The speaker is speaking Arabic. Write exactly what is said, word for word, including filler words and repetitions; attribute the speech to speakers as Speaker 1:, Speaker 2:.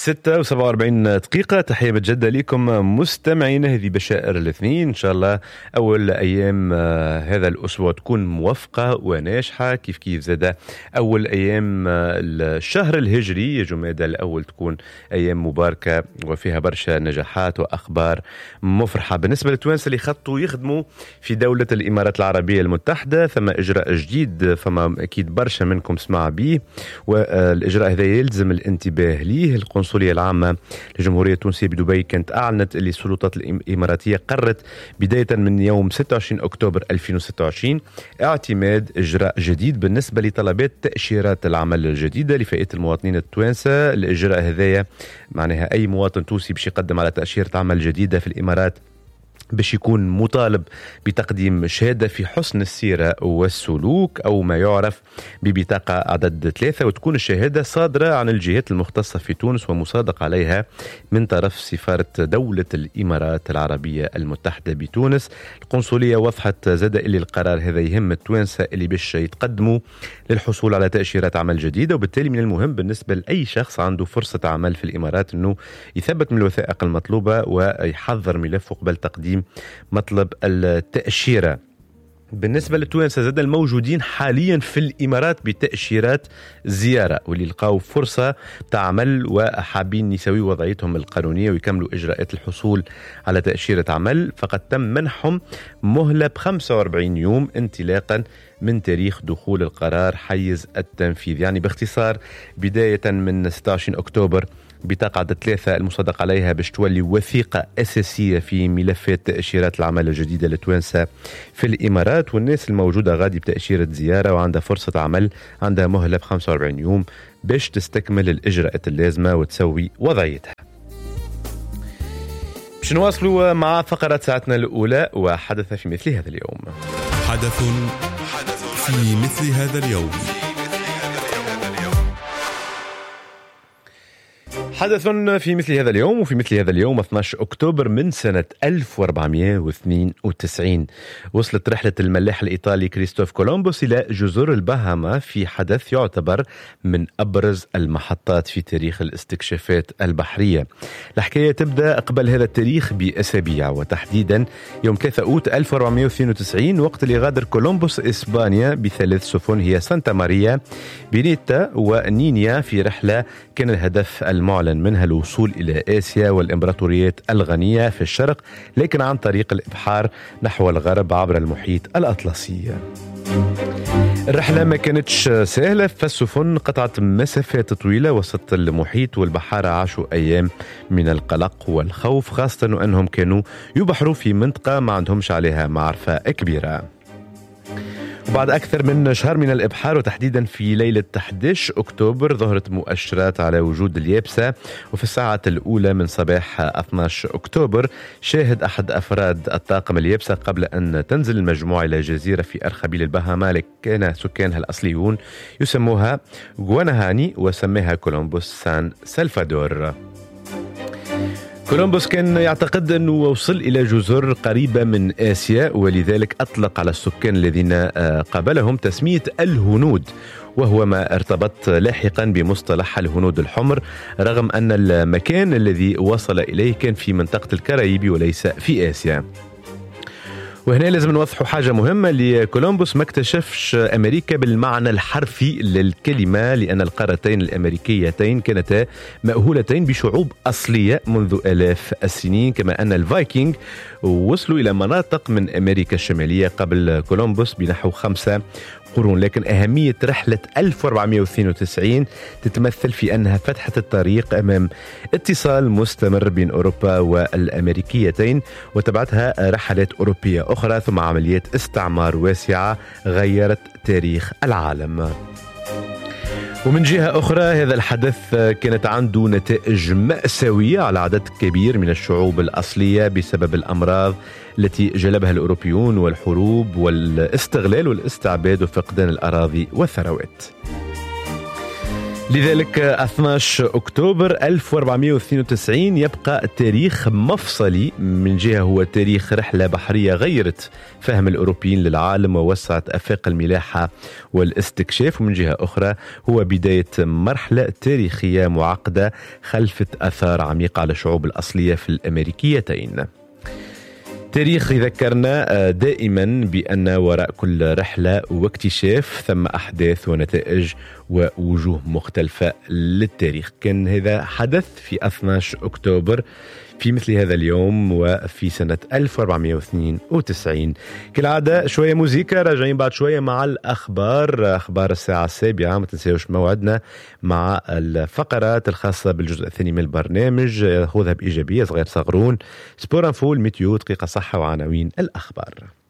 Speaker 1: ستة وسبعة وأربعين دقيقة. تحية متجدة لكم مستمعين. هذه بشائر الاثنين إن شاء الله. أول أيام هذا الأسبوع تكون موفقة وناجحة، كيف كيف زادة أول أيام الشهر الهجري جمادى الأول تكون أيام مباركة وفيها برشا نجاحات وأخبار مفرحة. بالنسبة للتوانسة اللي خطوا يخدموا في دولة الإمارات العربية المتحدة، ثم إجراء جديد فما أكيد برشا منكم سمع به، والإجراء هذا يلزم الانتباه ليه. القنصلية العامة لجمهورية تونسية بدبي كانت أعلنت اللي السلطات الإماراتية قررت بداية من يوم ستة وعشرين أكتوبر ألفين وستة وعشرين اعتماد إجراء جديد بالنسبة لطلبات تأشيرات العمل الجديدة لفئة المواطنين التوانسة. الإجراء هذايا معناها أي مواطن تونسي باش يقدم على تأشيرة عمل جديدة في الإمارات باش يكون مطالب بتقديم شهادة في حسن السيرة والسلوك أو ما يعرف ببطاقة عدد ثلاثة، وتكون الشهادة صادرة عن الجهات المختصة في تونس ومصادق عليها من طرف سفارة دولة الإمارات العربية المتحدة بتونس. القنصلية وضحت زاد اللي القرار هذا يهم التوانسة اللي باش يتقدموا للحصول على تأشيرات عمل جديدة، وبالتالي من المهم بالنسبة لأي شخص عنده فرصة عمل في الإمارات أنه يثبت من الوثائق المطلوبة ويحضر ملفه قبل تقديم مطلب التأشيرة. بالنسبة للتوانسة زاد الموجودين حاليا في الإمارات بتأشيرات زيارة واللي لقاو فرصة تعمل وحابين يسوي وضعيتهم القانونية ويكملوا إجراءات الحصول على تأشيرة عمل، فقد تم منحهم مهلة بخمسة وأربعين يوم انطلاقا من تاريخ دخول القرار حيز التنفيذ. يعني باختصار بداية من ستة وعشرين أكتوبر بطاقة عدد ثلاثة المصدق عليها باش تولي وثيقة أساسية في ملفات تأشيرات العمل الجديدة لتوانسة في الإمارات، والناس الموجودة غادي بتأشيرة زيارة وعندها فرصة عمل عندها مهلة ب خمسة وأربعين يوم باش تستكمل الإجراءات اللازمة وتسوي وضعيتها. باش نواصلوا مع فقرات ساعتنا الأولى. وحدث في مثل هذا اليوم.
Speaker 2: حدث في مثل هذا اليوم.
Speaker 1: حدث في مثل هذا اليوم. وفي مثل هذا اليوم اثني عشر أكتوبر من سنة ألف وأربعمائة واثنين وتسعين وصلت رحلة الملاح الإيطالي كريستوف كولومبوس إلى جزر البهاما في حدث يعتبر من أبرز المحطات في تاريخ الاستكشافات البحرية. الحكاية تبدأ قبل هذا التاريخ بأسابيع، وتحديدا يوم ثلاثة أوت ألف وأربعمائة واثنين وتسعين وقت اللي غادر كولومبوس إسبانيا بثلاث سفن هي سانتا ماريا، بينيتا ونينيا، في رحلة كان الهدف المعلن منها الوصول إلى آسيا والإمبراطوريات الغنية في الشرق، لكن عن طريق الإبحار نحو الغرب عبر المحيط الأطلسي. الرحلة ما كانتش سهلة، فالسفن قطعت مسافات طويلة وسط المحيط، والبحارة عاشوا أيام من القلق والخوف، خاصة أنهم كانوا يبحروا في منطقة ما عندهمش عليها معرفة كبيرة. وبعد أكثر من شهر من الإبحار وتحديدا في ليلة أحد عشر أكتوبر ظهرت مؤشرات على وجود اليابسة، وفي الساعة الأولى من صباح اثني عشر أكتوبر شاهد أحد أفراد الطاقم اليابسة قبل أن تنزل المجموعة إلى جزيرة في أرخبيل البهاما كان سكانها الأصليون يسموها غوانهاني وسميها كولومبوس سان سلفادور. كولومبوس كان يعتقد أنه وصل إلى جزر قريبة من آسيا، ولذلك أطلق على السكان الذين قابلهم تسمية الهنود، وهو ما ارتبط لاحقا بمصطلح الهنود الحمر، رغم أن المكان الذي وصل إليه كان في منطقة الكاريبي وليس في آسيا. وهنا لازم نوضحوا حاجة مهمة، لكولومبوس ما اكتشفش أمريكا بالمعنى الحرفي للكلمة، لأن القارتين الأمريكيتين كانتا مأهولتين بشعوب أصلية منذ آلاف السنين، كما أن الفايكنج وصلوا إلى مناطق من أمريكا الشمالية قبل كولومبوس بنحو خمسة قرون. لكن أهمية رحلة ألف وأربعمائة واثنين وتسعين تتمثل في أنها فتحت الطريق أمام اتصال مستمر بين أوروبا والأمريكيتين، وتبعتها رحلات أوروبية أخرى، ثم عمليات استعمار واسعة غيرت تاريخ العالم. ومن جهة أخرى هذا الحدث كانت عنده نتائج مأساوية على عدد كبير من الشعوب الأصلية بسبب الأمراض التي جلبها الأوروبيون والحروب والاستغلال والاستعباد وفقدان الأراضي والثروات. لذلك اثني عشر أكتوبر ألف وأربعمائة واثنين وتسعين يبقى تاريخ مفصلي. من جهة هو تاريخ رحلة بحرية غيرت فهم الأوروبيين للعالم ووسعت آفاق الملاحة والاستكشاف، ومن جهة أخرى هو بداية مرحلة تاريخية معقدة خلفت أثار عميقة على الشعوب الأصلية في الأمريكيتين. تاريخ يذكرنا دائما بأن وراء كل رحلة واكتشاف ثم أحداث ونتائج ووجوه مختلفة للتاريخ. كان هذا حدث في اثني عشر أكتوبر في مثل هذا اليوم وفي سنة ألف وأربعمائة واثنين وتسعين. كالعادة شوية موسيقى، راجعين بعد شوية مع الأخبار، أخبار الساعة السابعة. ما تنسيوش موعدنا مع الفقرات الخاصة بالجزء الثاني من البرنامج، خذها بإيجابية، صغير صغرون، سبور انفول، ميتيو، دقيقة صحة وعناوين الأخبار.